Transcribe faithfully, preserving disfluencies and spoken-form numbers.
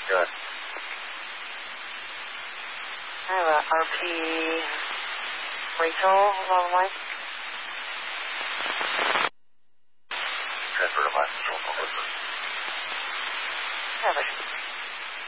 Good. I have a R P Rachel on the line. Transfer to my control. Have it.